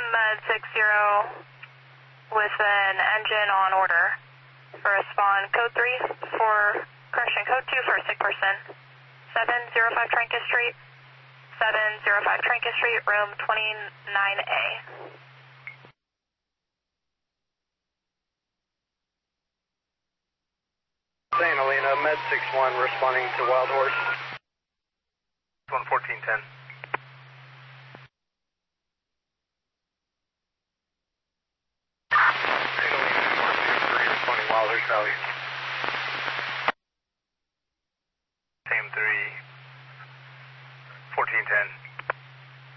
Med 60 with an engine on order for a spawn code 3 for correction code 2 for a sick person. 705 Trancas Street. 705 Trancas Street, room 29A. St. Helena, Med 61 responding to Wild Horse. 11410. Responding Wild Horse Valley. Same 3, 1410.